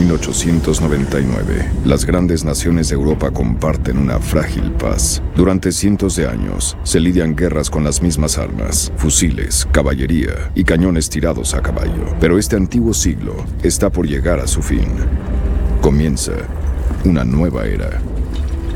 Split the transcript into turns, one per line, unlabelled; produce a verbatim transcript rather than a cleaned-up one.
mil ochocientos noventa y nueve, las grandes naciones de Europa comparten una frágil paz. Durante cientos de años, se lidian guerras con las mismas armas, fusiles, caballería y cañones tirados a caballo. Pero este antiguo siglo está por llegar a su fin. Comienza una nueva era.